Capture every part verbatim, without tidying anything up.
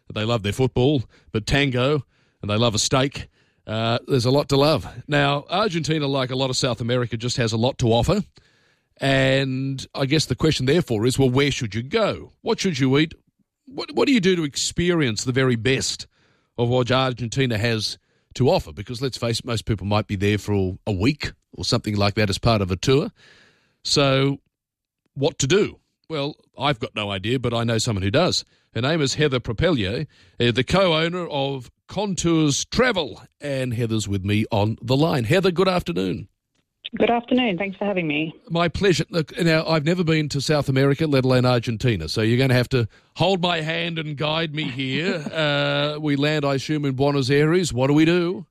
They love their football, but tango, and they love a steak. Uh, there's a lot to love. Now, Argentina, like a lot of South America, just has a lot to offer. And I guess the question therefore is, well, where should you go? What should you eat? What, what do you do to experience the very best of what Argentina has to offer? Because let's face it, most people might be there for a week or something like that as part of a tour. So what to do? Well, I've got no idea, but I know someone who does. Her name is Heather Propelier, uh, the co-owner of Contours Travel, and Heather's with me on the line. Heather, good afternoon. Good afternoon. Thanks for having me. My pleasure. Look, now, I've never been to South America, let alone Argentina, so you're going to have to hold my hand and guide me here. uh, we land, I assume, in Buenos Aires. What do we do?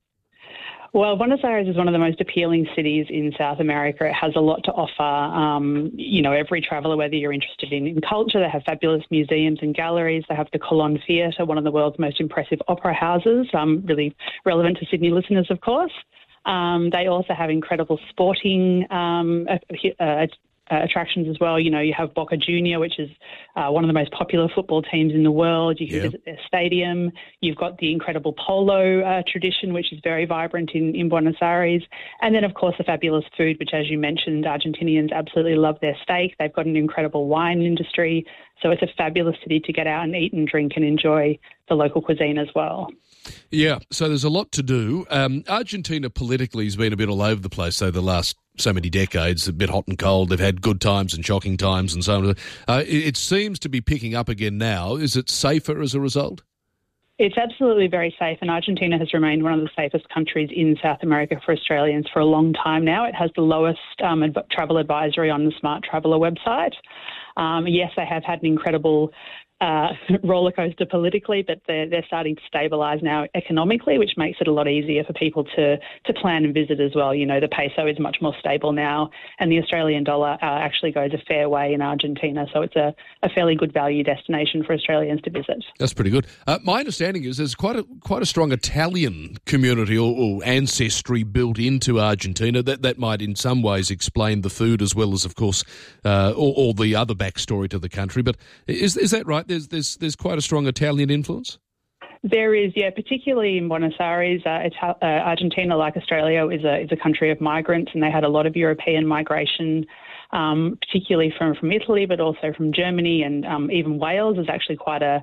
Well, Buenos Aires is one of the most appealing cities in South America. It has a lot to offer. Um, you know, every traveller, whether you're interested in, in culture, they have fabulous museums and galleries. They have the Colón Theatre, one of the world's most impressive opera houses, um, really relevant to Sydney listeners, of course. Um, they also have incredible sporting um, uh, uh, attractions as well. You know, you have Boca Junior, which is uh, one of the most popular football teams in the world. You can yeah. visit their stadium. You've got the incredible polo uh, tradition, which is very vibrant in, in Buenos Aires. And then, of course, the fabulous food, which, as you mentioned, Argentinians absolutely love their steak. They've got an incredible wine industry. So it's a fabulous city to get out and eat and drink and enjoy the local cuisine as well. Yeah, so there's a lot to do. Um, Argentina politically has been a bit all over the place over the last so many decades, a bit hot and cold. They've had good times and shocking times and so on. Uh, it, it seems to be picking up again now. Is it safer as a result? It's absolutely very safe, and Argentina has remained one of the safest countries in South America for Australians for a long time now. It has the lowest um, adv- travel advisory on the Smart Traveller website. Um, yes, they have had an incredible uh, roller coaster politically, but they're, they're starting to stabilise now economically, which makes it a lot easier for people to, to plan and visit as well. You know, the peso is much more stable now, and the Australian dollar uh, actually goes a fair way in Argentina, so it's a, a fairly good value destination for Australians to visit. That's pretty good. Uh, my understanding is there's quite a quite a strong Italian community or, or ancestry built into Argentina. That that might in some ways explain the food as well as, of course, uh, all, all the other backstory to the country. But is is that right? There's there's there's quite a strong Italian influence? There is, yeah, particularly in Buenos Aires. Uh, Ital- uh, Argentina, like Australia, is a is a country of migrants, and they had a lot of European migration, um, particularly from, from Italy, but also from Germany, and um, even Wales is actually quite a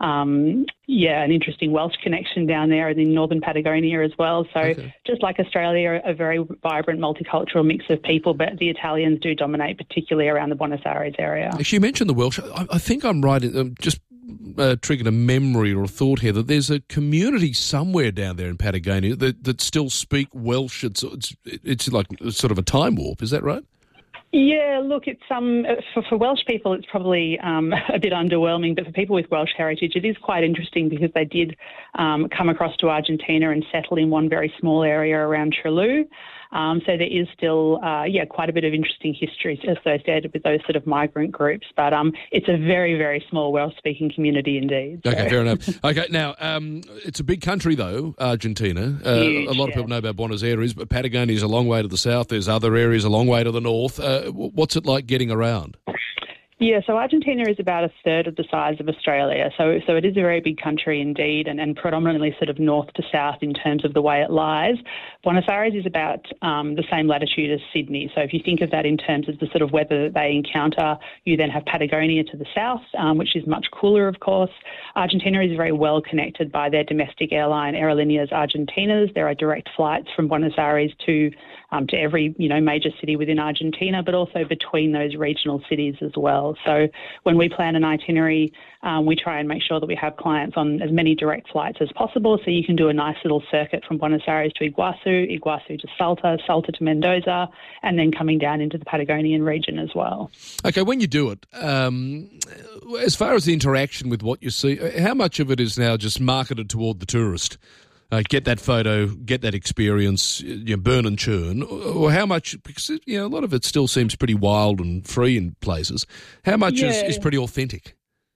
um, yeah an interesting Welsh connection down there, and in northern Patagonia as well. So okay. Just like Australia, a very vibrant multicultural mix of people, but the Italians do dominate, particularly around the Buenos Aires area. Actually, you mentioned the Welsh. I, I think I'm right. Um, just Uh, triggered a memory or a thought here that there's a community somewhere down there in Patagonia that, that still speak Welsh. It's, it's it's like sort of a time warp. Is that right? Yeah, look, it's um for, for Welsh people, it's probably um, a bit underwhelming, but for people with Welsh heritage, it is quite interesting because they did um, come across to Argentina and settle in one very small area around Trelew. Um, so there is still, uh, yeah, quite a bit of interesting history associated with those sort of migrant groups. But um, it's a very, very small Welsh-speaking community indeed. So. Okay, fair enough. Okay, now, um, it's a big country, though, Argentina. Uh, Huge, a lot of yeah. people know about Buenos Aires, but Patagonia is a long way to the south. There's other areas a long way to the north. Uh, what's it like getting around? Yeah, so Argentina is about a third of the size of Australia. So so it is a very big country indeed, and, and predominantly sort of north to south in terms of the way it lies. Buenos Aires is about um, the same latitude as Sydney. So if you think of that in terms of the sort of weather that they encounter, you then have Patagonia to the south, um, which is much cooler, of course. Argentina is very well connected by their domestic airline, Aerolíneas Argentinas. There are direct flights from Buenos Aires to um, to every, you know, major city within Argentina, but also between those regional cities as well. So when we plan an itinerary, um, we try and make sure that we have clients on as many direct flights as possible. So you can do a nice little circuit from Buenos Aires to Iguazu, Iguazu to Salta, Salta to Mendoza, and then coming down into the Patagonian region as well. Okay, when you do it, um, as far as the interaction with what you see, how much of it is now just marketed toward the tourist? Uh, get that photo, get that experience, you know, burn and churn, or how much, because you know, a lot of it still seems pretty wild and free in places, how much yeah. is, is pretty authentic?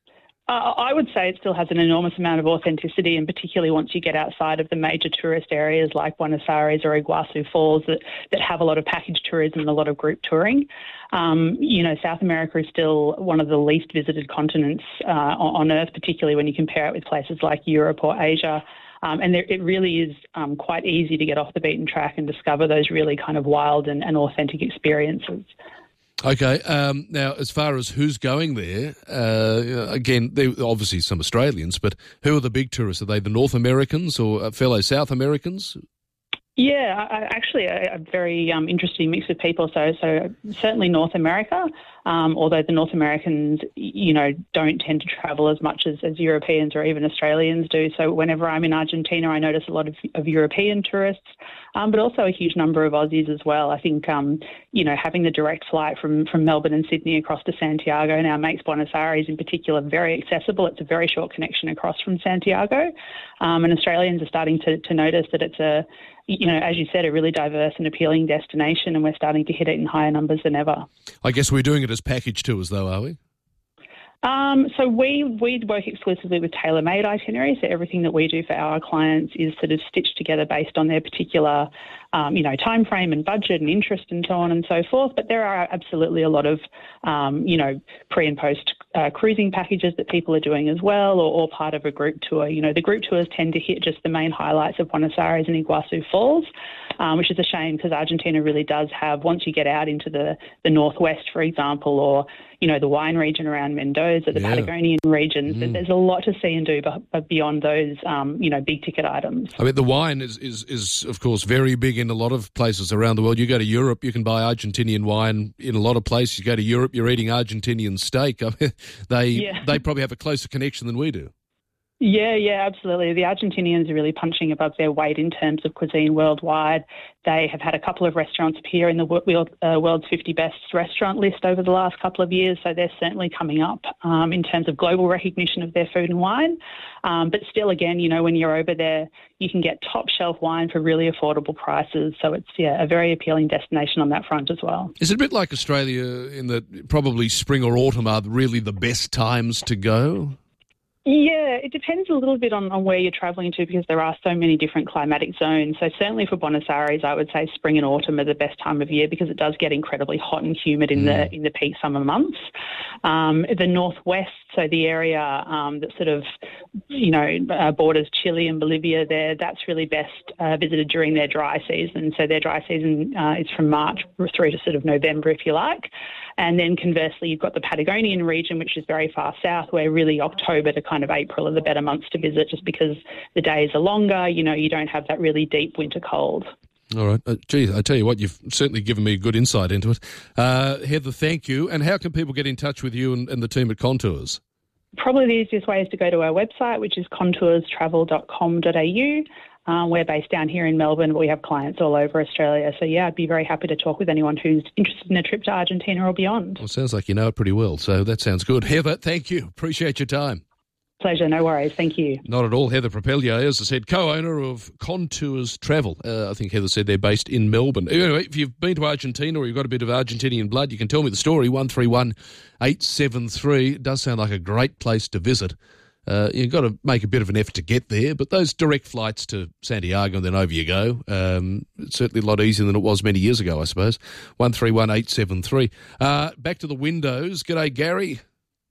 Uh, I would say it still has an enormous amount of authenticity, and particularly once you get outside of the major tourist areas like Buenos Aires or Iguazu Falls that, that have a lot of package tourism and a lot of group touring. Um, you know, South America is still one of the least visited continents uh, on Earth, particularly when you compare it with places like Europe or Asia. Um, and there, it really is um, quite easy to get off the beaten track and discover those really kind of wild and, and authentic experiences. Okay, um, now as far as who's going there, uh, again, there are obviously some Australians, but who are the big tourists? Are they the North Americans or fellow South Americans? Yeah, I, actually a, a very um, interesting mix of people. So, so certainly North America, um, although the North Americans, you know, don't tend to travel as much as, as Europeans or even Australians do. So whenever I'm in Argentina, I notice a lot of, of European tourists, um, but also a huge number of Aussies as well. I think, um, you know, having the direct flight from, from Melbourne and Sydney across to Santiago now makes Buenos Aires in particular very accessible. It's a very short connection across from Santiago, um, and Australians are starting to, to notice that it's a, you know, as you said, a really diverse and appealing destination, and we're starting to hit it in higher numbers than ever. I guess we're doing it as package tours, though, are we? Um, so we we work exclusively with tailor-made itineraries. So everything that we do for our clients is sort of stitched together based on their particular, um, you know, time frame and budget and interest and so on and so forth. But there are absolutely a lot of, um, you know, pre and post uh, cruising packages that people are doing as well, or, or part of a group tour. You know, the group tours tend to hit just the main highlights of Buenos Aires and Iguazu Falls, um, which is a shame because Argentina really does have, once you get out into the, the northwest, for example, or you know, the wine region around Mendoza, the yeah. Patagonian regions. Mm. There's a lot to see and do beyond those, um, you know, big ticket items. I mean, the wine is, is, is, of course, very big in a lot of places around the world. You go to Europe, you can buy Argentinian wine in a lot of places. You go to Europe, you're eating Argentinian steak. I mean, they yeah. they probably have a closer connection than we do. Yeah, yeah, absolutely. The Argentinians are really punching above their weight in terms of cuisine worldwide. They have had a couple of restaurants appear in the world, uh, world's fifty best restaurant list over the last couple of years, so they're certainly coming up um, in terms of global recognition of their food and wine. Um, but still, again, you know, when you're over there, you can get top shelf wine for really affordable prices. So it's, yeah, a very appealing destination on that front as well. Is it a bit like Australia in that probably spring or autumn are really the best times to go? Yeah, it depends a little bit on, on where you're travelling to because there are so many different climatic zones. So certainly for Buenos Aires, I would say spring and autumn are the best time of year because it does get incredibly hot and humid in mm. the in the peak summer months. Um, the northwest, so the area um, that sort of, you know, uh, borders Chile and Bolivia there, that's really best uh, visited during their dry season. So their dry season uh, is from March through to sort of November, if you like. And then conversely, you've got the Patagonian region, which is very far south, where really October to kind of April are the better months to visit just because the days are longer. You know, you don't have that really deep winter cold. All right. Uh, geez, I tell you what, you've certainly given me a good insight into it. Uh, Heather, thank you. And how can people get in touch with you and, and the team at Contours? Probably the easiest way is to go to our website, which is contours travel dot com dot a u. Uh, we're based down here in Melbourne, but we have clients all over Australia. So, yeah, I'd be very happy to talk with anyone who's interested in a trip to Argentina or beyond. Well, it sounds like you know it pretty well, so that sounds good. Heather, thank you. Appreciate your time. Pleasure, no worries. Thank you. Not at all. Heather Propellier, as I said, co-owner of Contours Travel. Uh, I think Heather said they're based in Melbourne. Anyway, if you've been to Argentina or you've got a bit of Argentinian blood, you can tell me the story, one three one eight seven three. It does sound like a great place to visit. Uh, you've got to make a bit of an effort to get there, but those direct flights to Santiago and then over you go, um, it's certainly a lot easier than it was many years ago, I suppose. one three one eight seven three. Uh, back to the windows. G'day, Gary.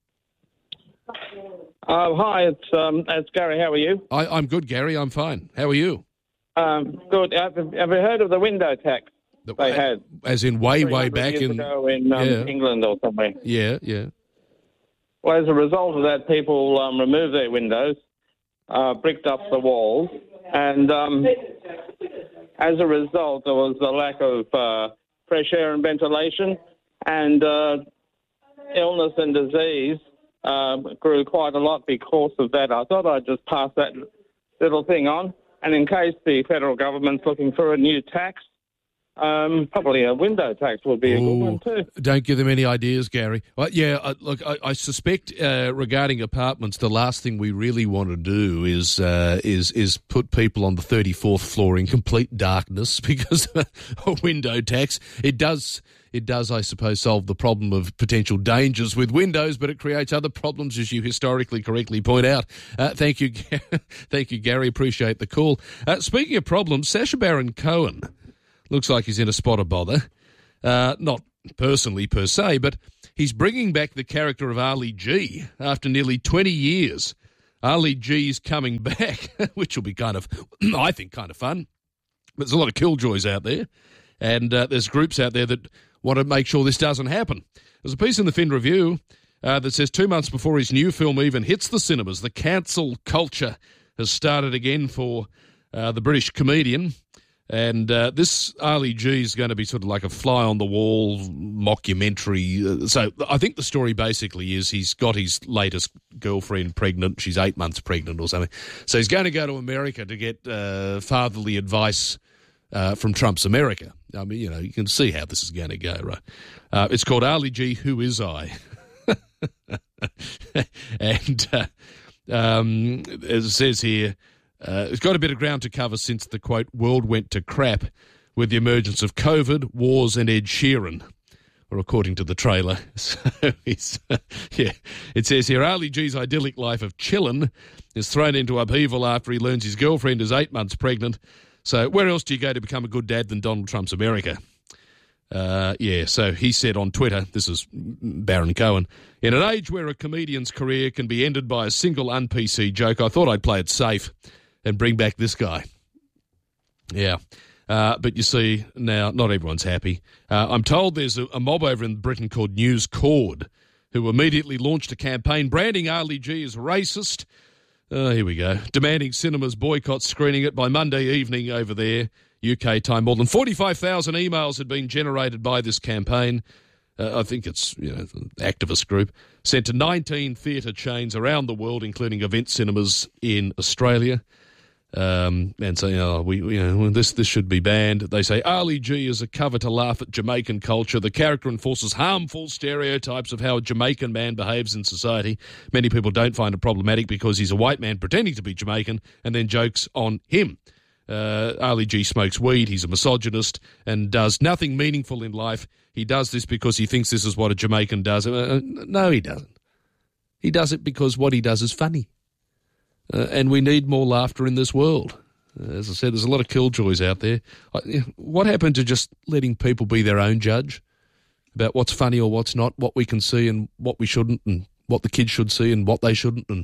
Uh, hi, it's um, it's Gary. How are you? I, I'm good, Gary. I'm fine. How are you? Um, good. Have, have you heard of the window tax the, they had? As in way, way back years in, ago in um, yeah. England or somewhere. Yeah, yeah. Well, as a result of that, people um, removed their windows, uh, bricked up the walls, and um, as a result, there was a lack of uh, fresh air and ventilation, and uh, illness and disease um, grew quite a lot because of that. I thought I'd just pass that little thing on, and in case the federal government's looking for a new tax, Um, probably a window tax would be a good one too. Don't give them any ideas, Gary. Well, yeah, uh, look, I, I suspect uh, regarding apartments, the last thing we really want to do is uh, is is put people on the thirty-fourth floor in complete darkness because of a window tax. It does it does, I suppose, solve the problem of potential dangers with Windows, but it creates other problems, as you historically correctly point out. Uh, thank you, thank you, Gary. Appreciate the call. Uh, speaking of problems, Sacha Baron Cohen looks like he's in a spot of bother. Uh, not personally per se, but he's bringing back the character of Ali G after nearly twenty years. Ali G's coming back, which will be kind of, I think, kind of fun. There's a lot of killjoys out there, and uh, there's groups out there that want to make sure this doesn't happen. There's a piece in the Fin Review uh, that says two months before his new film even hits the cinemas, the cancel culture has started again for uh, the British comedian. And uh, this Ali G is going to be sort of like a fly-on-the-wall mockumentary. So I think the story basically is he's got his latest girlfriend pregnant. She's eight months pregnant or something. So he's going to go to America to get uh, fatherly advice uh, from Trump's America. I mean, you know, you can see how this is going to go, right? Uh, it's called Ali G, Who Is I? and uh, um, as it says here, Uh, it's got a bit of ground to cover since the, quote, world went to crap with the emergence of COVID, wars and Ed Sheeran, or according to the trailer. So he's, uh, yeah, it says here, Ali G's idyllic life of chillin' is thrown into upheaval after he learns his girlfriend is eight months pregnant. So where else do you go to become a good dad than Donald Trump's America? Uh, yeah, so he said on Twitter, this is Baron Cohen, in an age where a comedian's career can be ended by a single un-P C joke, I thought I'd play it safe and bring back this guy. Yeah. Uh, but you see, now, not everyone's happy. Uh, I'm told there's a, a mob over in Britain called News Cord who immediately launched a campaign branding Ali G as racist. Oh, here we go. Demanding cinemas boycott screening it by Monday evening over there, U K time. More than forty-five thousand emails had been generated by this campaign. Uh, I think it's, you know, an activist group, sent to nineteen theatre chains around the world, including event cinemas in Australia. Um, and saying, oh, we, you know, this this should be banned. They say Ali G is a cover to laugh at Jamaican culture. The character enforces harmful stereotypes of how a Jamaican man behaves in society. Many people don't find it problematic because he's a white man pretending to be Jamaican and then jokes on him. Uh, Ali G smokes weed. He's a misogynist and does nothing meaningful in life. He does this because he thinks this is what a Jamaican does. Uh, no, he doesn't. He does it because what he does is funny. Uh, and we need more laughter in this world. Uh, as I said, there's a lot of killjoys out there. Uh, what happened to just letting people be their own judge about what's funny or what's not, what we can see and what we shouldn't, and what the kids should see and what they shouldn't? And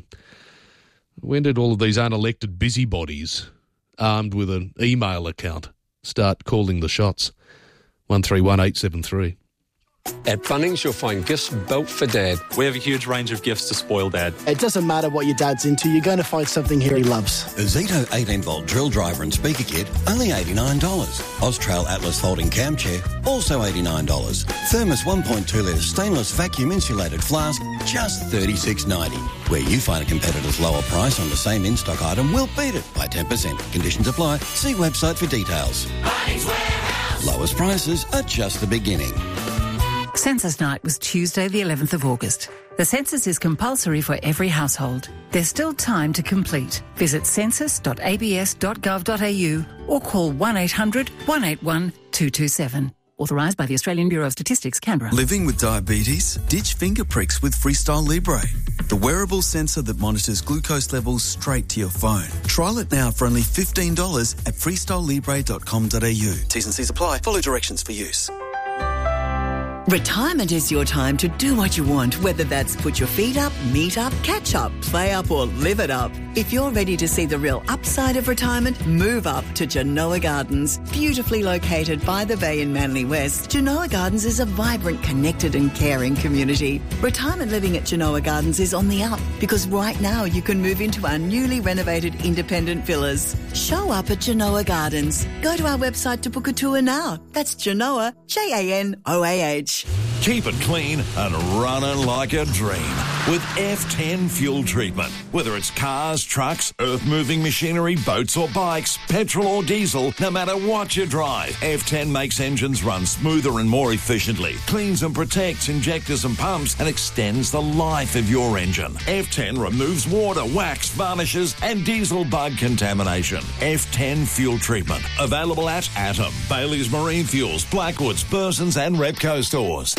when did all of these unelected busybodies armed with an email account start calling the shots? one three one eight seven three. At Bunnings, you'll find gifts built for Dad. We have a huge range of gifts to spoil Dad. It doesn't matter what your dad's into, you're going to find something here he loves. A Zito eighteen volt drill driver and speaker kit, only eighty-nine dollars. Austrail Atlas folding cam chair, also eighty-nine dollars. Thermos one point two litre stainless vacuum insulated flask, just thirty-six ninety. Where you find a competitor's lower price on the same in-stock item, we'll beat it by ten percent. Conditions apply. See website for details. Bunnings Warehouse. Lowest prices are just the beginning. Census night was Tuesday the eleventh of August. The census is compulsory for every household. There's still time to complete. Visit census dot a b s dot gov dot a u or call one eight hundred one eight one two two seven. Authorised by the Australian Bureau of Statistics, Canberra. Living with diabetes? Ditch finger pricks with Freestyle Libre, the wearable sensor that monitors glucose levels straight to your phone. Trial it now for only fifteen dollars at freestyle libre dot com dot a u. T's and C's apply. Follow directions for use. Retirement is your time to do what you want, whether that's put your feet up, meet up, catch up, play up or live it up. If you're ready to see the real upside of retirement, move up to Genoa Gardens. Beautifully located by the bay in Manly West, Genoa Gardens is a vibrant, connected and caring community. Retirement living at Genoa Gardens is on the up because right now you can move into our newly renovated independent villas. Show up at Genoa Gardens. Go to our website to book a tour now. That's Genoa, J A N O A H. Keep it clean and running like a dream. with F ten fuel treatment. Whether it's cars, trucks, earth-moving machinery, boats or bikes, petrol or diesel, no matter what you drive, F ten makes engines run smoother and more efficiently, cleans and protects injectors and pumps, and extends the life of your engine. F ten removes water, wax, varnishes, and diesel bug contamination. F ten fuel treatment. Available at Atom, Bailey's Marine Fuels, Blackwoods, Burson's, and Repco stores.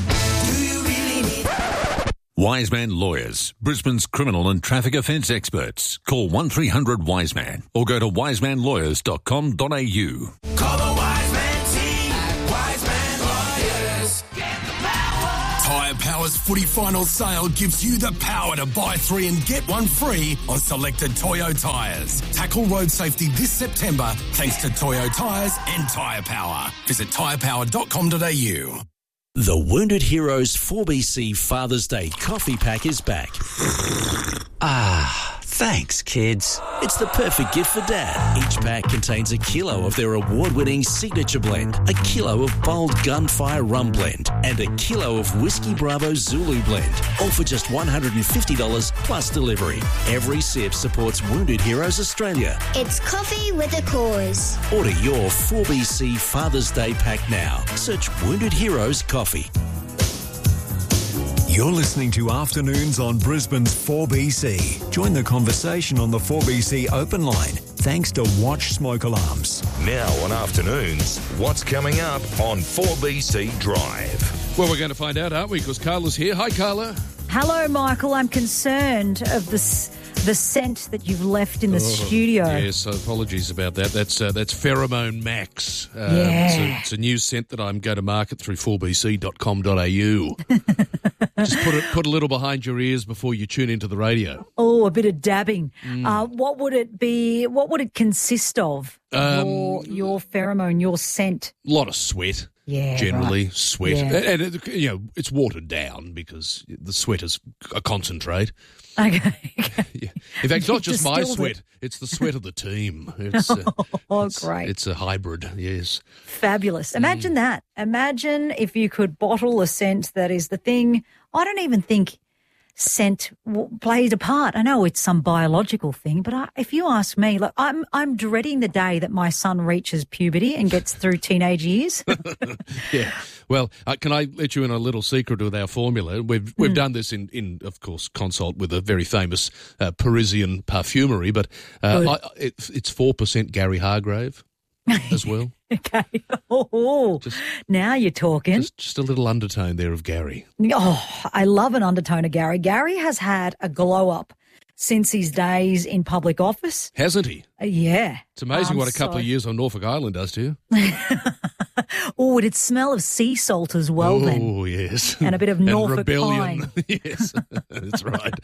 Wiseman Lawyers, Brisbane's criminal and traffic offence experts. Call one three hundred Wiseman or go to wiseman lawyers dot com dot a u. Call the Wiseman team at Wiseman Lawyers. Get the power. Tyre Power's footy final sale gives you the power to buy three and get one free on selected Toyo tyres. Tackle road safety this September thanks to Toyo tyres and Tyre Power. Visit tyre power dot com dot a u. The Wounded Heroes four B C Father's Day coffee pack is back. Ah, thanks, kids. It's the perfect gift for Dad. Each pack contains a kilo of their award-winning signature blend, a kilo of bold Gunfire Rum Blend, and a kilo of Whiskey Bravo Zulu Blend, all for just one hundred fifty dollars plus delivery. Every sip supports Wounded Heroes Australia. It's coffee with a cause. Order your four B C Father's Day pack now. Search Wounded Heroes Coffee. You're listening to Afternoons on Brisbane's four B C. Join the conversation on the four B C open line, thanks to Watch Smoke Alarms. Now on Afternoons, what's coming up on four B C Drive? Well, we're going to find out, aren't we? Because Carla's here. Hi, Carla. Hello, Michael. I'm concerned of this, the scent that you've left in the Oh, studio. Yes, apologies about that. That's uh, that's Pheromone Max. Uh, Yeah. It's a, it's a new scent that I'm going to market through four b c dot com dot a u. Just put it put a little behind your ears before you tune into the radio. Oh, a bit of dabbing. Mm. Uh, what would it be? What would it consist of? Um, your, your pheromone, your scent. A lot of sweat. Yeah, generally right. sweat, Yeah. and, and it, you know it's watered down because the sweat is a concentrate. Okay. Yeah. In fact, it's not just my Distilled sweat; it. it's the sweat of the team. It's, uh, Oh, it's, great. It's a hybrid. Yes. Fabulous. Imagine that. Imagine if you could bottle a scent that is the thing. I don't even think scent w- plays a part. I know it's some biological thing, but I, if you ask me, look, I'm I'm dreading the day that my son reaches puberty and gets through teenage years. Yeah. Well, uh, can I let you in a little secret with our formula? We've we've Mm. done this in, in of course consult with a very famous uh, Parisian perfumery, but uh, Good. I, it, it's four percent Gary Hargrave as well. Okay. Oh, now you're talking. Just, just a little undertone there of Gary. Oh, I love an undertone of Gary. Gary has had a glow up since his days in public office. Hasn't he? Uh, yeah. It's amazing Um, what a couple so- of years on Norfolk Island does to you. Oh, it'd smell of sea salt as well then. Oh, yes. And a bit of And Norfolk rebellion. pine. Yes, that's right.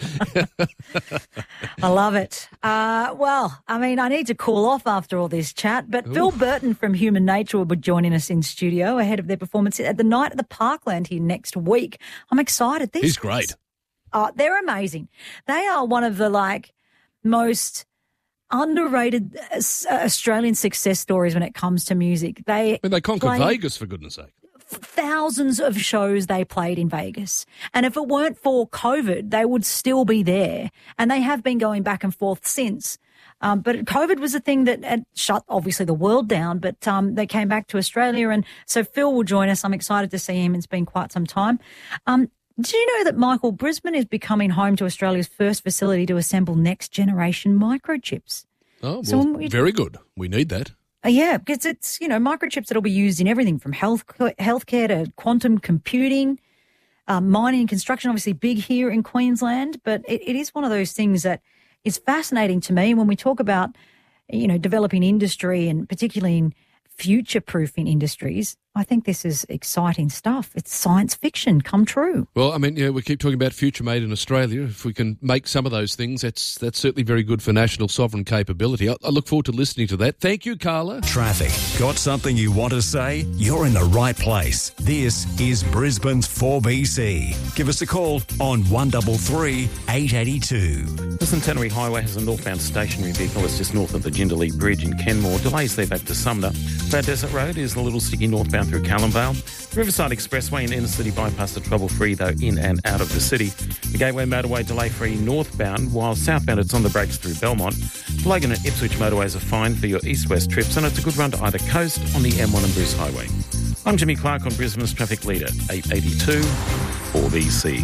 I love it. Uh, well, I mean, I need to cool off after all this chat, but Phil Burton from Human Nature will be joining us in studio ahead of their performance at the Night at the Parkland here next week. I'm excited. These He's great. Uh, they're amazing. They are one of the, like, most underrated uh, s- uh, Australian success stories when it comes to music. They, I mean, they conquered play Vegas, for goodness sake. thousands of shows they played in Vegas. And if it weren't for COVID, they would still be there. And they have been going back and forth since. Um, but COVID was a thing that had shut, obviously, the world down, but um, they came back to Australia. And so Phil will join us. I'm excited to see him. It's been quite some time. Um, do you know that, Michael, Brisbane is becoming home to Australia's first facility to assemble next-generation microchips? Oh, well, So when we- very good. We need that. Uh, yeah, because it's, you know, microchips that'll be used in everything from health healthcare to quantum computing, um, mining and construction, obviously big here in Queensland. But it, it is one of those things that is fascinating to me when we talk about, you know, developing industry and particularly in future-proofing industries. I think this is exciting stuff. It's science fiction come true. Well, I mean, yeah, we keep talking about future made in Australia. If we can make some of those things, that's that's certainly very good for national sovereign capability. I, I look forward to listening to that. Thank you, Carla. Traffic. Got something you want to say? You're in the right place. This is Brisbane's four B C. Give us a call on one three three, eight eight two. The Centenary Highway has a northbound stationary vehicle. It's just north of the Jindalee Bridge in Kenmore. Delays there back to Sumner. Mount Desert Road is a little sticky northbound through Callumvale. Riverside Expressway and Inner City Bypass are trouble-free, though, in and out of the city. The Gateway Motorway delay-free northbound, while southbound it's on the brakes through Belmont. Logan and Ipswich motorways are fine for your east-west trips, and it's a good run to either coast on the M one and Bruce Highway. I'm Jimmy Clark on Brisbane's Traffic Leader, eight eighty-two four B C.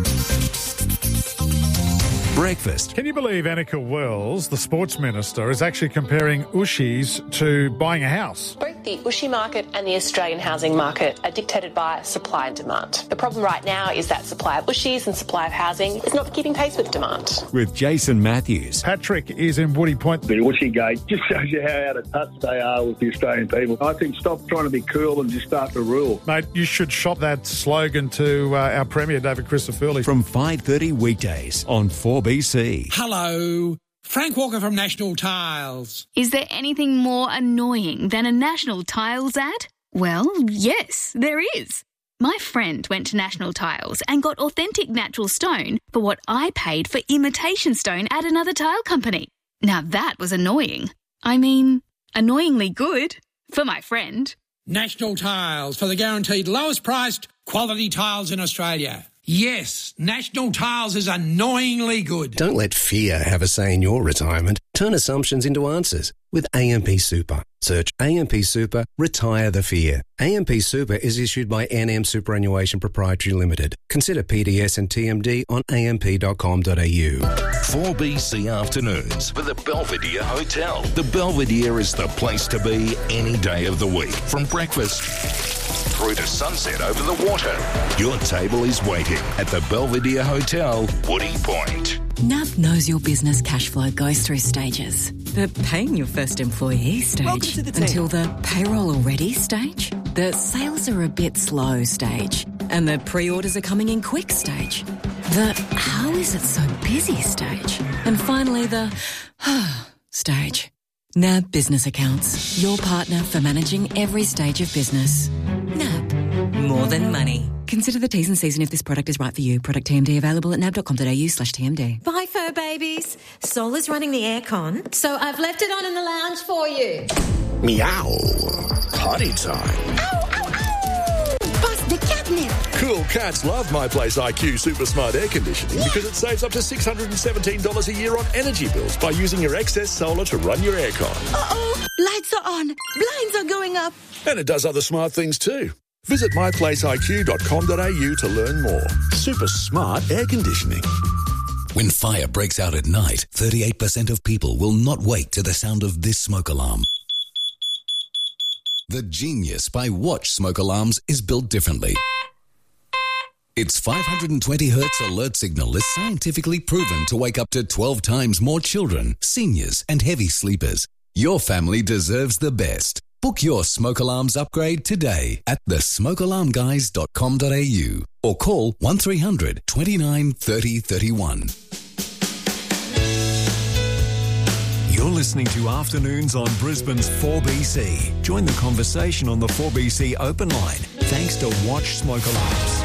Breakfast. Can you believe Annika Wells, the sports minister, is actually comparing Ushies to buying a house? Both the Ushi market and the Australian housing market are dictated by supply and demand. The problem right now is that supply of Ushis and supply of housing is not keeping pace with demand. With Jason Matthews. Patrick is in Woody Point. The Ushi gate just shows you how out of touch they are with the Australian people. I think stop trying to be cool and just start to rule. Mate, you should shop that slogan to uh, our Premier, David Christofouli. From five thirty weekdays on four B C. Hello, Frank Walker from National Tiles. Is there anything more annoying than a National Tiles ad? Well, yes, there is. My friend went to National Tiles and got authentic natural stone for what I paid for imitation stone at another tile company. Now that was annoying. I mean, annoyingly good for my friend. National Tiles, for the guaranteed lowest priced quality tiles in Australia. Yes, National Tiles is annoyingly good. Don't let fear have a say in your retirement. Turn assumptions into answers with A M P Super. Search A M P Super, retire the fear. A M P Super is issued by N M Superannuation Proprietary Limited. Consider P D S and T M D on a m p dot com dot a u. four B C Afternoons for the Belvedere Hotel. The Belvedere is the place to be any day of the week. From breakfast through to sunset over the water. Your table is waiting at the Belvedere Hotel, Woody Point. N A B knows your business cash flow goes through stages. The paying your first employee stage to the until the payroll already stage. The sales are a bit slow stage. And the pre-orders are coming in quick stage. The how is it so busy stage. And finally the stage. N A B Business Accounts, your partner for managing every stage of business. N A B, more than money. Consider the T's and C's and if this product is right for you. Product T M D available at n a b dot com dot a u slash T M D. Bye, fur babies. Sol is running the aircon, so I've left it on in the lounge for you. Meow. Potty time. Ow, ow, ow! Bust the catnip. Cool cats love My Place I Q Super Smart Air Conditioning because it saves up to six hundred seventeen dollars a year on energy bills by using your excess solar to run your aircon. Uh-oh, lights are on, blinds are going up. And it does other smart things too. Visit my place I Q dot com dot a u to learn more. Super smart air conditioning. When fire breaks out at night, thirty-eight percent of people will not wake to the sound of this smoke alarm. The Genius by Watch smoke alarms is built differently. Its five hundred twenty hertz alert signal is scientifically proven to wake up to twelve times more children, seniors, and heavy sleepers. Your family deserves the best. Book your smoke alarms upgrade today at the smoke alarm guys dot com dot a u or call one three hundred twenty-nine thirty thirty-one. You're listening to Afternoons on Brisbane's four B C. Join the conversation on the four B C open line thanks to Watch Smoke Alarms.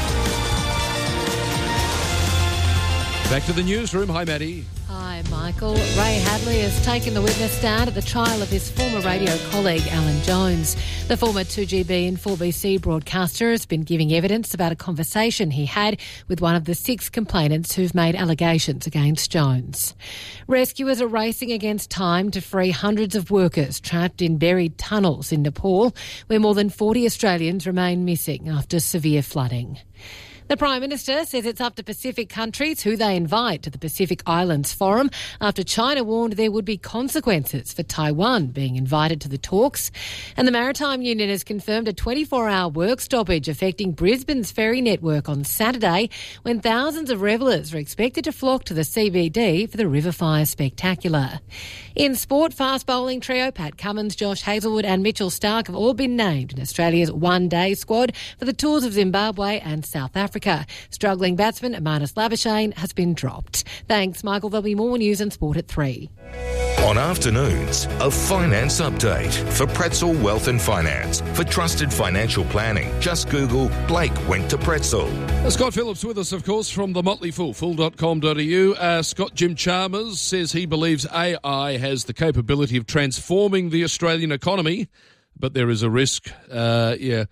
Back to the newsroom. Hi, Maddie. Hi, Michael. Ray Hadley has taken the witness stand at the trial of his former radio colleague, Alan Jones. The former two G B and four B C broadcaster has been giving evidence about a conversation he had with one of the six complainants who've made allegations against Jones. Rescuers are racing against time to free hundreds of workers trapped in buried tunnels in Nepal, where more than forty Australians remain missing after severe flooding. The Prime Minister says it's up to Pacific countries who they invite to the Pacific Islands Forum after China warned there would be consequences for Taiwan being invited to the talks. And the Maritime Union has confirmed a twenty-four hour work stoppage affecting Brisbane's ferry network on Saturday when thousands of revellers are expected to flock to the C B D for the River Fire Spectacular. In sport, fast bowling trio Pat Cummins, Josh Hazlewood and Mitchell Starc have all been named in Australia's one-day squad for the tours of Zimbabwe and South Africa. Struggling batsman Marnus Labuschagne has been dropped. Thanks, Michael. There'll be more news and sport at three. On Afternoons, a finance update for Pretzel Wealth and Finance. For trusted financial planning, just Google Blake went to Pretzel. Uh, Scott Phillips with us, of course, from the Motley Fool, fool dot com dot a u. Uh, Scott, Jim Chalmers says he believes A I has the capability of transforming the Australian economy, but there is a risk. Uh, yeah,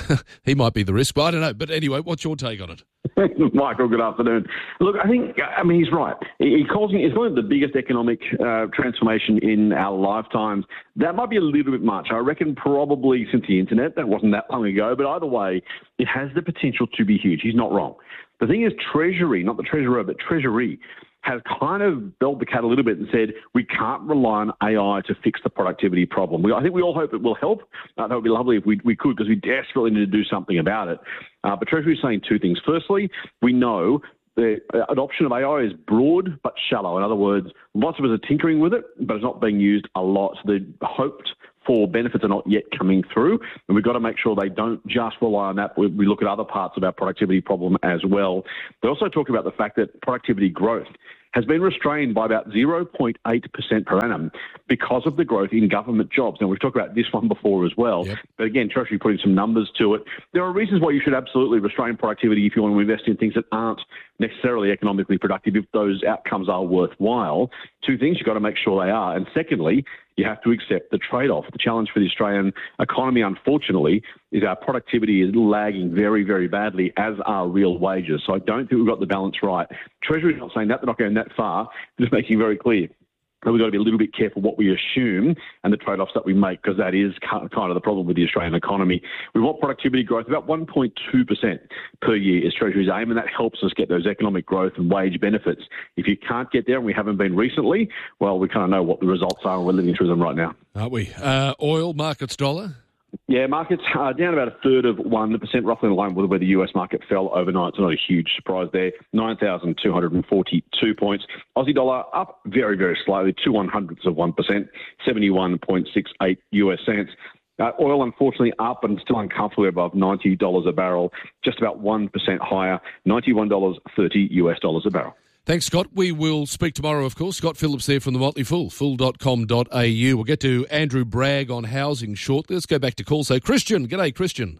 he might be the risk, but I don't know. But anyway, what's your take on it? Michael, good afternoon. Look, I think, I mean, he's right. He calls it, it's one of the biggest economic uh, transformation in our lifetimes. That might be a little bit much. I reckon probably since the internet, that wasn't that long ago, but either way, it has the potential to be huge. He's not wrong. The thing is, Treasury, not the Treasurer, but Treasury, has kind of belled the cat a little bit and said we can't rely on A I to fix the productivity problem. We, I think we all hope it will help. Uh, that would be lovely if we, we could, because we desperately need to do something about it. Uh, but Treasury is saying two things. Firstly, we know the adoption of A I is broad but shallow. In other words, lots of us are tinkering with it, but it's not being used a lot. So the hoped for benefits are not yet coming through, and we've got to make sure they don't just rely on that. We, we look at other parts of our productivity problem as well. They also talk about the fact that productivity growth has been restrained by about zero point eight percent per annum because of the growth in government jobs. Now, we've talked about this one before as well, yep. But again, Treasury putting some numbers to it. There are reasons why you should absolutely restrain productivity if you want to invest in things that aren't necessarily economically productive, if those outcomes are worthwhile. Two things, you've got to make sure they are. And secondly, you have to accept the trade-off. The challenge for the Australian economy, unfortunately, is our productivity is lagging very, very badly, as are real wages. So I don't think we've got the balance right. Treasury's not saying that. They're not going that far. They're just making very clear that we've got to be a little bit careful what we assume and the trade-offs that we make, because that is kind of the problem with the Australian economy. We want productivity growth about one point two percent per year is Treasury's aim, and that helps us get those economic growth and wage benefits. If you can't get there, and we haven't been recently, well, we kind of know what the results are, and we're living through them right now. Aren't we? Uh, oil, markets, dollar? Yeah, markets are down about a third of one percent, roughly in line with where the U S market fell overnight. So not a huge surprise there. nine thousand two hundred forty-two points. Aussie dollar up very, very slightly, two one hundredths of one percent, seventy-one point six eight U S cents. Uh, oil, unfortunately, up and still uncomfortably above ninety dollars a barrel, just about one percent higher, ninety-one dollars thirty U S dollars a barrel. Thanks, Scott. We will speak tomorrow, of course. Scott Phillips there from the Motley Fool, fool dot com dot a u. We'll get to Andrew Bragg on housing shortly. Let's go back to call. So, Christian. G'day, Christian.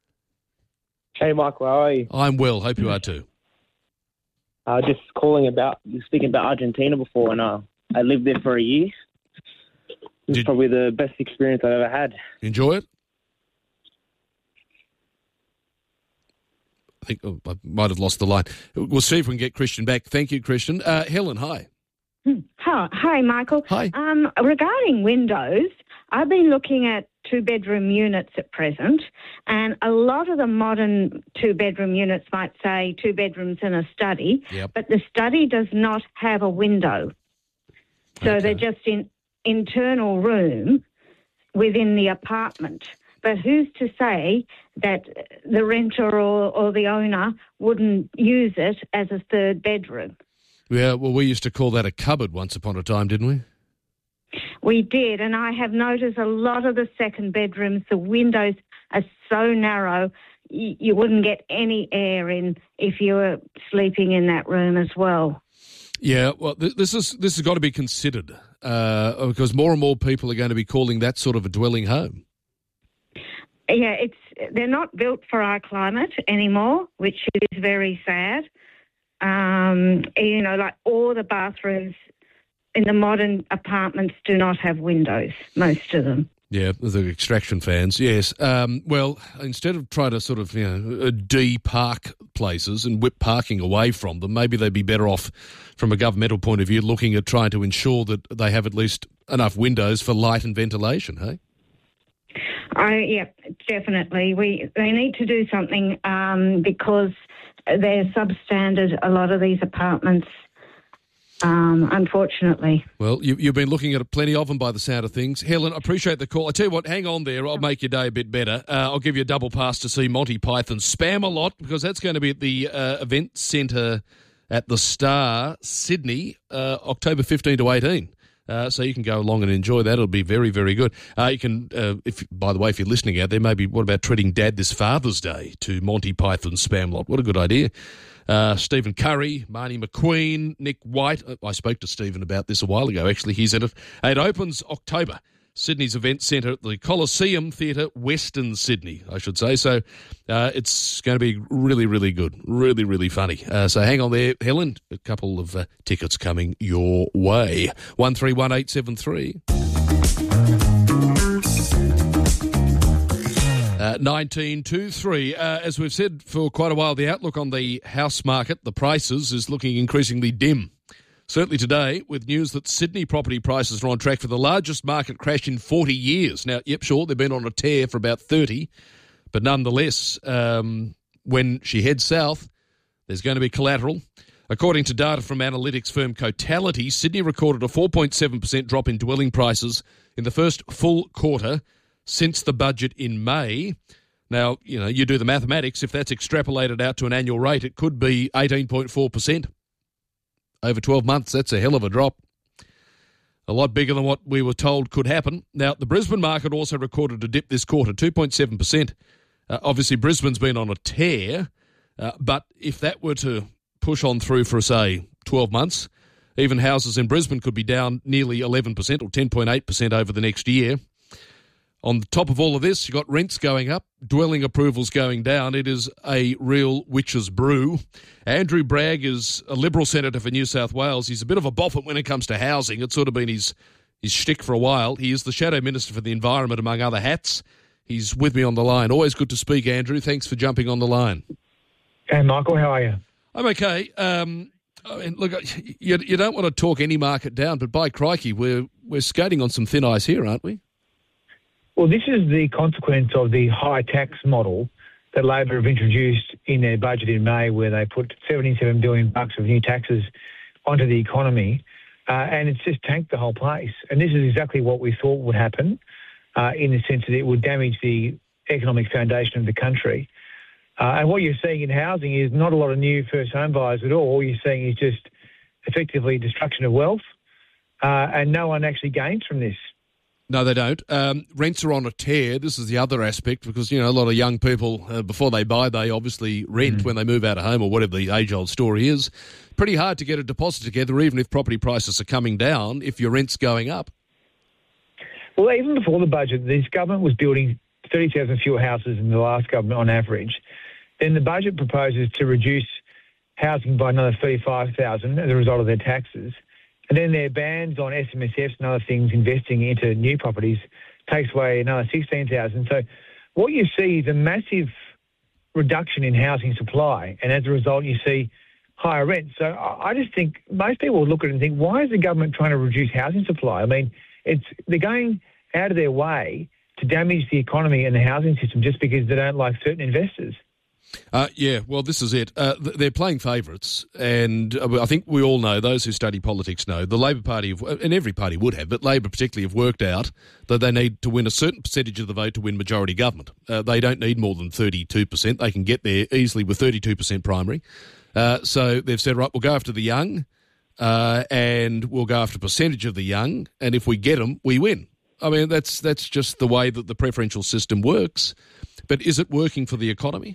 Hey, Michael. How are you? I'm well. Hope you are too. Uh, just calling about, speaking about Argentina before, and uh, I lived there for a year. It's Did, probably the best experience I've ever had. Enjoy it? I think oh, I might have lost the line. We'll see if we can get Christian back. Thank you, Christian. Uh, Helen, hi. Hi, hi, Michael. Hi. Um, regarding windows, I've been looking at two-bedroom units at present, and a lot of the modern two-bedroom units might say two bedrooms and a study, yep. but the study does not have a window. So okay. they're just in internal room within the apartment. But who's to say that the renter or, or the owner wouldn't use it as a third bedroom? Yeah, well, we used to call that a cupboard once upon a time, didn't we? We did, and I have noticed a lot of the second bedrooms, the windows are so narrow, you, you wouldn't get any air in if you were sleeping in that room as well. Yeah, well, th- this is this has got to be considered uh, because more and more people are going to be calling that sort of a dwelling home. Yeah, it's they're not built for our climate anymore, which is very sad. Um, you know, like all the bathrooms in the modern apartments do not have windows, most of them. Yeah, the extraction fans, yes. Um, well, instead of trying to sort of, you know, de-park places and whip parking away from them, maybe they'd be better off from a governmental point of view looking at trying to ensure that they have at least enough windows for light and ventilation, hey? I, yeah, definitely. We they need to do something um, because they're substandard, a lot of these apartments, um, unfortunately. Well, you, you've been looking at plenty of them by the sound of things. Helen, appreciate the call. I tell you what, hang on there. I'll make your day a bit better. Uh, I'll give you a double pass to see Monty Python Spam-A-Lot because that's going to be at the uh, event centre at the Star, Sydney, uh, October fifteenth to eighteenth. Uh, so you can go along and enjoy that. It'll be very, very good. Uh, you can, uh, if by the way, if you're listening out there, maybe what about treating Dad this Father's Day to Monty Python's Spam-A-Lot? What a good idea. Uh, Stephen Curry, Marnie McQueen, Nick White. I spoke to Stephen about this a while ago, actually. He's in it. It opens October. Sydney's Event Centre at the Coliseum Theatre, Western Sydney, I should say. So uh, it's going to be really, really good, really, really funny. Uh, so hang on there, Helen. A couple of uh, tickets coming your way. one three one eight seven three. Uh, nineteen two three. Uh, as we've said for quite a while, the outlook on the house market, the prices, is looking increasingly dim. Certainly today, with news that Sydney property prices are on track for the largest market crash in forty years. Now, yep, sure, they've been on a tear for about thirty, but nonetheless, um, when she heads south, there's going to be collateral. According to data from analytics firm Cotality, Sydney recorded a four point seven percent drop in dwelling prices in the first full quarter since the budget in May. Now, you know, you do the mathematics. If that's extrapolated out to an annual rate, it could be eighteen point four percent. Over twelve months, that's a hell of a drop. A lot bigger than what we were told could happen. Now, the Brisbane market also recorded a dip this quarter, two point seven percent. Uh, obviously, Brisbane's been on a tear, uh, but if that were to push on through for, say, twelve months, even houses in Brisbane could be down nearly eleven percent or ten point eight percent over the next year. On the top of all of this, you've got rents going up, dwelling approvals going down. It is a real witch's brew. Andrew Bragg is a Liberal senator for New South Wales. He's a bit of a boffin when it comes to housing. It's sort of been his, his shtick for a while. He is the Shadow Minister for the Environment, among other hats. He's with me on the line. Always good to speak, Andrew. Thanks for jumping on the line. Hey, Michael, how are you? I'm okay. Um, I mean, look, you, you don't want to talk any market down, but by crikey, we're we're skating on some thin ice here, aren't we? Well, this is the consequence of the high tax model that Labor have introduced in their budget in May, where they put seventy-seven billion bucks of new taxes onto the economy, uh, and it's just tanked the whole place. And this is exactly what we thought would happen, uh, in the sense that it would damage the economic foundation of the country. Uh, and what you're seeing in housing is not a lot of new first home buyers at all. All you're seeing is just effectively destruction of wealth, uh, and no one actually gains from this. No, they don't. Um, rents are on a tear. This is the other aspect because, you know, a lot of young people, uh, before they buy, they obviously rent mm. when they move out of home or whatever the age-old story is. Pretty hard to get a deposit together, even if property prices are coming down, if your rent's going up. Well, even before the budget, this government was building thirty thousand fewer houses than the last government on average. Then the budget proposes to reduce housing by another thirty-five thousand as a result of their taxes. And then their bans on S M S Fs and other things investing into new properties takes away another sixteen thousand. So what you see is a massive reduction in housing supply, and as a result you see higher rents. So I just think most people will look at it and think, why is the government trying to reduce housing supply? I mean, it's they're going out of their way to damage the economy and the housing system just because they don't like certain investors. Uh, yeah, well, this is it. Uh, they're playing favourites, and I think we all know, those who study politics know, the Labor Party, have, and every party would have, but Labor particularly have worked out that they need to win a certain percentage of the vote to win majority government. Uh, they don't need more than thirty-two percent. They can get there easily with thirty-two percent primary. Uh, so they've said, right, we'll go after the young, uh, and we'll go after a percentage of the young, and if we get them, we win. I mean, that's that's just the way that the preferential system works. But is it working for the economy?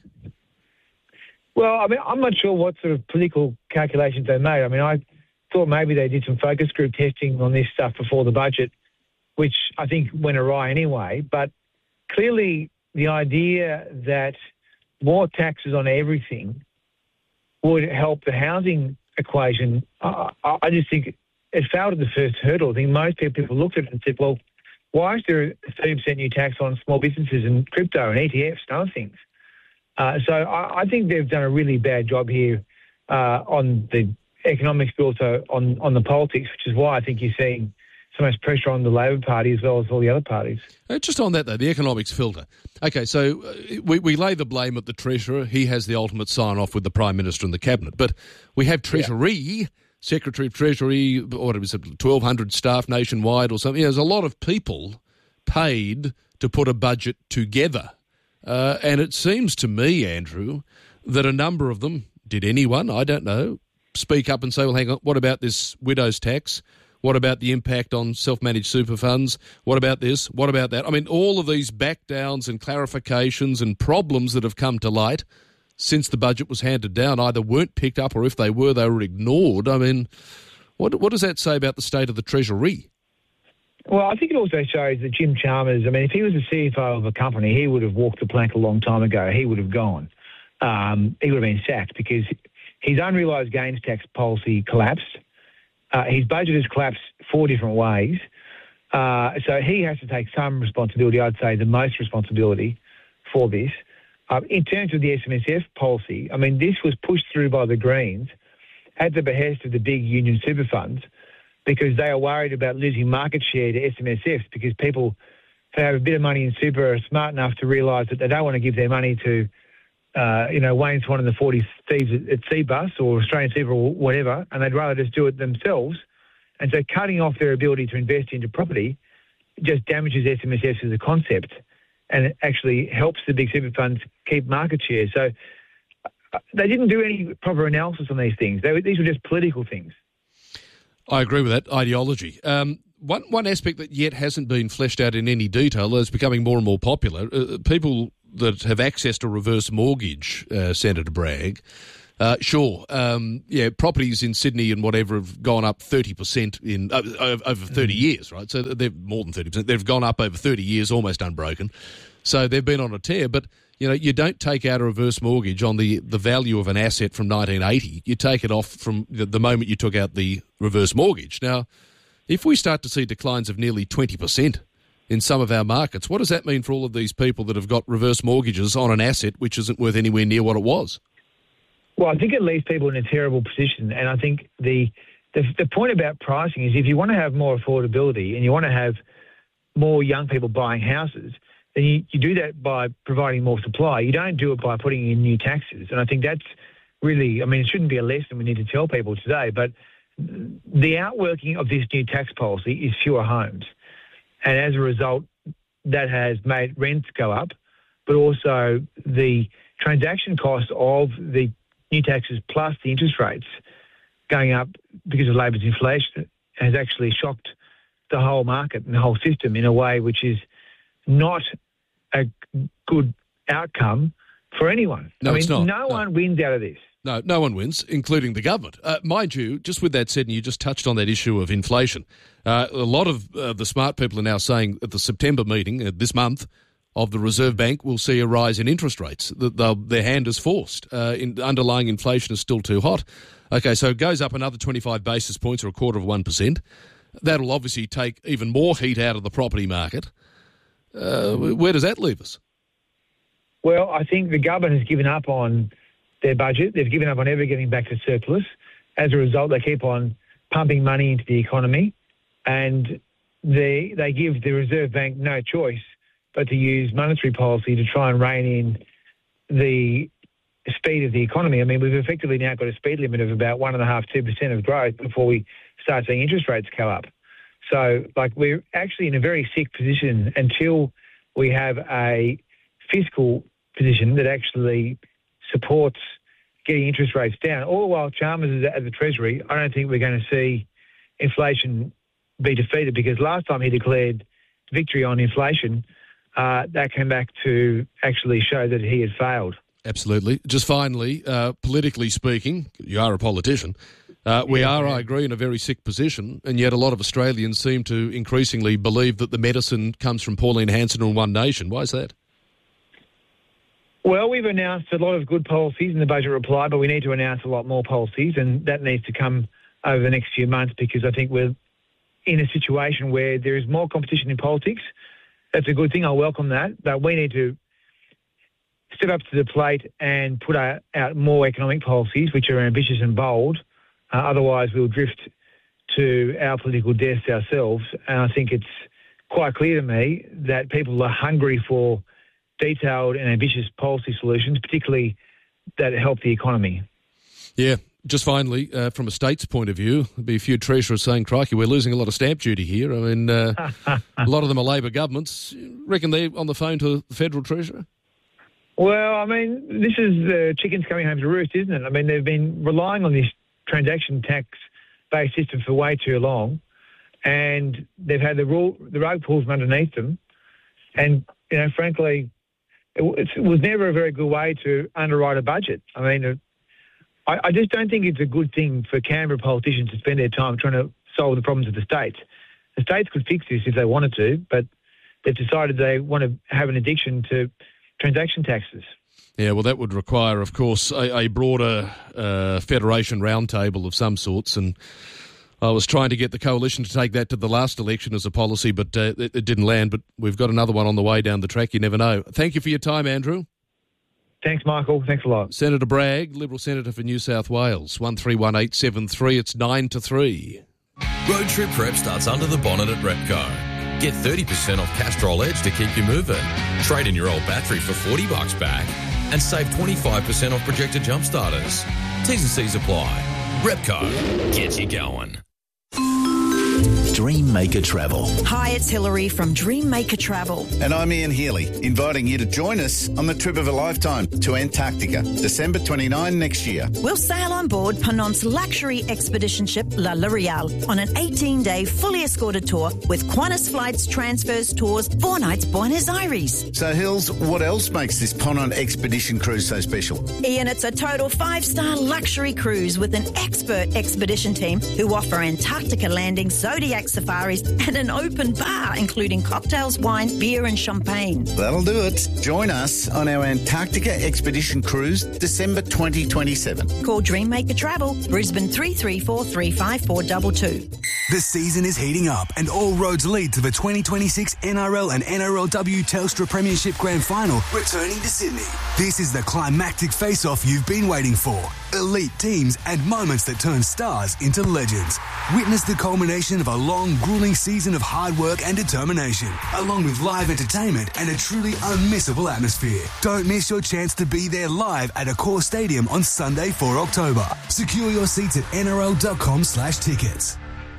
Well, I mean, I'm not sure what sort of political calculations they made. I mean, I thought maybe they did some focus group testing on this stuff before the budget, which I think went awry anyway. But clearly the idea that more taxes on everything would help the housing equation, I, I just think it failed at the first hurdle. I think most people looked at it and said, well, why is there a thirty percent new tax on small businesses and crypto and E T Fs and other things? Uh, so I, I think they've done a really bad job here uh, on the economics, but also on, on the politics, which is why I think you're seeing so much pressure on the Labor Party as well as all the other parties. Uh, just on that, though, the economics filter. Okay, so uh, we, we lay the blame at the Treasurer. He has the ultimate sign-off with the Prime Minister and the Cabinet. But we have Treasury, yeah. Secretary of Treasury, what was it, twelve hundred staff nationwide or something. You know, there's a lot of people paid to put a budget together. Uh, and it seems to me, Andrew, that a number of them, did anyone, I don't know, speak up and say, well, hang on, what about this widow's tax? What about the impact on self-managed super funds? What about this? What about that? I mean, all of these backdowns and clarifications and problems that have come to light since the budget was handed down either weren't picked up or if they were, they were ignored. I mean, what what does that say about the state of the Treasury? Well, I think it also shows that Jim Chalmers, I mean, if he was the C F O of a company, he would have walked the plank a long time ago. He would have gone. Um, he would have been sacked because his unrealised gains tax policy collapsed. Uh, his budget has collapsed four different ways. Uh, so he has to take some responsibility, I'd say the most responsibility for this. Uh, in terms of the S M S F policy, I mean, this was pushed through by the Greens at the behest of the big union super funds because they are worried about losing market share to S M S Fs because people who have a bit of money in super are smart enough to realise that they don't want to give their money to, uh, you know, Wayne Swan and the forty Thieves at, at Cbus or Australian Super or whatever, and they'd rather just do it themselves. And so cutting off their ability to invest into property just damages S M S Fs as a concept, and it actually helps the big super funds keep market share. So uh, they didn't do any proper analysis on these things. They were, these were just political things. I agree with that ideology. Um, one one aspect that yet hasn't been fleshed out in any detail, though it's becoming more and more popular, uh, people that have access to reverse mortgage, uh, Senator Bragg, uh, sure, um, yeah, properties in Sydney and whatever have gone up thirty percent in uh, over thirty years, right? So they've more than thirty percent. They've gone up over thirty years, almost unbroken. So they've been on a tear. But, you know, you don't take out a reverse mortgage on the, the value of an asset from nineteen eighty. You take it off from the, the moment you took out the reverse mortgage. Now, if we start to see declines of nearly twenty percent in some of our markets, what does that mean for all of these people that have got reverse mortgages on an asset which isn't worth anywhere near what it was? Well, I think it leaves people in a terrible position. And I think the, the the point about pricing is if you want to have more affordability and you want to have more young people buying houses, then you, you do that by providing more supply. You don't do it by putting in new taxes. And I think that's really, I mean, it shouldn't be a lesson we need to tell people today, but the outworking of this new tax policy is fewer homes. And as a result, that has made rents go up, but also the transaction cost of the new taxes plus the interest rates going up because of Labor's inflation has actually shocked the whole market and the whole system in a way which is not a good outcome for anyone. No, I mean, it's not. no, no one wins out of this. No, no one wins, including the government. Uh, mind you, just with that said, and you just touched on that issue of inflation, uh, a lot of uh, the smart people are now saying at the September meeting uh, this month of the Reserve Bank will see a rise in interest rates. The, the, their hand is forced. Uh, in, underlying inflation is still too hot. Okay, so it goes up another twenty-five basis points or a quarter of one percent. That'll obviously take even more heat out of the property market. Uh, where does that leave us? Well, I think the government has given up on their budget. They've given up on ever getting back to surplus. As a result, they keep on pumping money into the economy, and they they give the Reserve Bank no choice but to use monetary policy to try and rein in the speed of the economy. I mean, we've effectively now got a speed limit of about one and a half, two percent of growth before we start seeing interest rates go up. So, like, we're actually in a very sick position until we have a fiscal position that actually supports getting interest rates down. All the while Chalmers is at the Treasury, I don't think we're going to see inflation be defeated because last time he declared victory on inflation, uh, that came back to actually show that he had failed. Absolutely. Just finally, uh, politically speaking, you are a politician, uh, we yeah, are, yeah. I agree, in a very sick position, and yet a lot of Australians seem to increasingly believe that the medicine comes from Pauline Hanson and One Nation. Why is that? Well, we've announced a lot of good policies in the budget reply, but we need to announce a lot more policies, and that needs to come over the next few months because I think we're in a situation where there is more competition in politics. That's a good thing. I welcome that, but we need to step up to the plate and put out, out more economic policies which are ambitious and bold. Uh, otherwise, we'll drift to our political deaths ourselves. And I think it's quite clear to me that people are hungry for detailed and ambitious policy solutions, particularly that help the economy. Yeah. Just finally, uh, from a state's point of view, there'll be a few treasurers saying, crikey, we're losing a lot of stamp duty here. I mean, uh, a lot of them are Labor governments. Reckon they're on the phone to the Federal Treasurer? Well, I mean, this is the uh, chickens coming home to roost, isn't it? I mean, they've been relying on this transaction tax-based system for way too long, and they've had the rule, the rug pulled from underneath them. And, you know, frankly, it, it was never a very good way to underwrite a budget. I mean, it, I, I just don't think it's a good thing for Canberra politicians to spend their time trying to solve the problems of the states. The states could fix this if they wanted to, but they've decided they want to have an addiction to transaction taxes. Yeah, well, that would require, of course, a, a broader uh, federation roundtable of some sorts, and I was trying to get the coalition to take that to the last election as a policy, but uh, it, it didn't land. But we've got another one on the way down the track. You never know. Thank you for your time, Andrew. Thanks, Michael. Thanks a lot. Senator Bragg, Liberal Senator for New South Wales, one three one eight seven three. It's nine to three. Road trip prep starts under the bonnet at Repco. Get thirty percent off Castrol Edge to keep you moving. Trade in your old battery for forty bucks back and save twenty-five percent off projector jump starters. T's and C's apply. Repco gets you going. Dream Maker Travel. Hi, it's Hillary from Dream Maker Travel. And I'm Ian Healy, inviting you to join us on the trip of a lifetime to Antarctica, December twenty-ninth next year. We'll sail on board Ponant's luxury expedition ship La L'Oreal on an eighteen-day fully escorted tour with Qantas flights, transfers, tours, four nights Buenos Aires. So, Hills, what else makes this Ponant expedition cruise so special? Ian, it's a total five-star luxury cruise with an expert expedition team who offer Antarctica landings, Zodiac safaris and an open bar including cocktails, wine, beer and champagne. That'll do it. Join us on our Antarctica expedition cruise December twenty twenty-seven. Call Dream Maker Travel, Brisbane three three four, three five four two two. The season is heating up and all roads lead to the twenty twenty-six N R L and N R L W Telstra Premiership Grand Final returning to Sydney. This is the climactic face-off you've been waiting for. Elite teams and moments that turn stars into legends. Witness the culmination of a long, grueling season of hard work and determination, along with live entertainment and a truly unmissable atmosphere. Don't miss your chance to be there live at Accor Stadium on Sunday, the fourth of October. Secure your seats at N R L dot com slash tickets.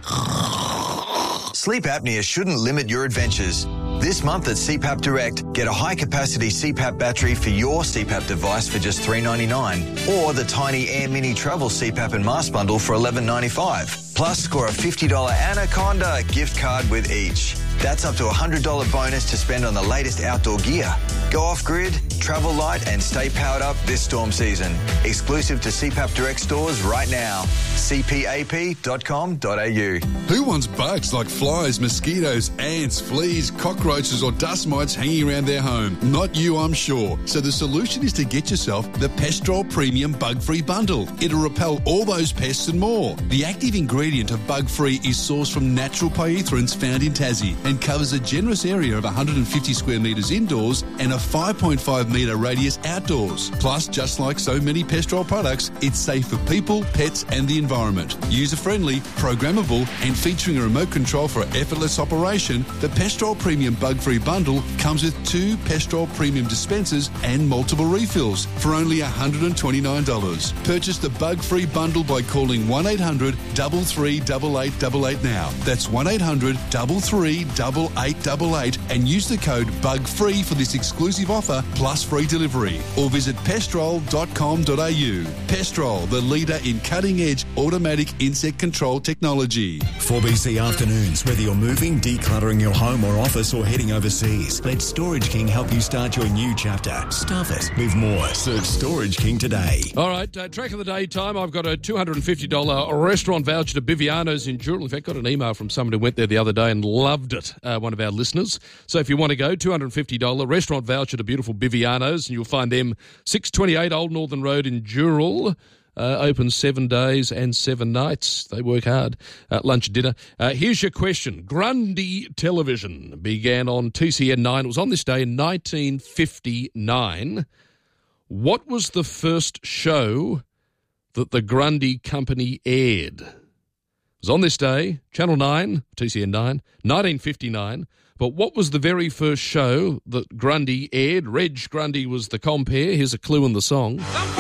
Sleep apnea shouldn't limit your adventures. This month at C PAP Direct, get a high-capacity C PAP battery for your C PAP device for just three dollars ninety-nine, or the tiny Air Mini Travel C PAP and Mask Bundle for eleven dollars ninety-five. Plus, score a fifty dollars Anaconda gift card with each. That's up to a one hundred dollars bonus to spend on the latest outdoor gear. Go off-grid, travel light and stay powered up this storm season. Exclusive to C PAP Direct stores right now. c p a p dot com dot a u. Who wants bugs like flies, mosquitoes, ants, fleas, cockroaches or dust mites hanging around their home? Not you, I'm sure. So the solution is to get yourself the Pestrol Premium Bug-Free Bundle. It'll repel all those pests and more. The active ingredient of Bug-Free is sourced from natural pyrethroids found in Tassie and covers a generous area of one hundred fifty square metres indoors and a five point five metre radius outdoors. Plus, just like so many Pestrol products, it's safe for people, pets and the environment. User-friendly, programmable and featuring a remote control for effortless operation, the Pestrol Premium Bug-Free Bundle comes with two Pestrol Premium dispensers and multiple refills for only one hundred twenty-nine dollars. Purchase the Bug-Free Bundle by calling one eight hundred, three three eight, eight eight eight now. That's one eight hundred, three three eight, eight eight eight and use the code BUGFREE for this exclusive offer plus free delivery. Or visit pestrol dot com dot a u. Pestrol, the leader in cutting-edge automatic insect control technology. four B C Afternoons. Whether you're moving, decluttering your home or office or heading overseas, let Storage King help you start your new chapter. Stuff it with more. Search Storage King today. All right, uh, track of the day time. I've got a two hundred fifty dollars restaurant voucher to Biviano's in Dural. In fact, got an email from someone who went there the other day and loved it, uh, one of our listeners. So if you want to go, two hundred fifty dollars restaurant voucher to beautiful Biviano's, and you'll find them six twenty-eight Old Northern Road in Dural. Uh, open seven days and seven nights. They work hard. Uh, lunch and dinner. Uh, here's your question. Grundy Television began on T C N nine. It was on this day in nineteen fifty-nine. What was the first show that the Grundy Company aired? It was on this day, Channel nine, T C N nine, nineteen fifty-nine. But what was the very first show that Grundy aired? Reg Grundy was the compere. Here's a clue in the song.